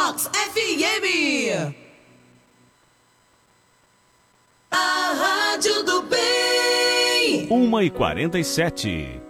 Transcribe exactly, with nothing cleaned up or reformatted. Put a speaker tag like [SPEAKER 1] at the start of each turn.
[SPEAKER 1] Vox F M. A Rádio do Bem.
[SPEAKER 2] uma e quarenta e sete.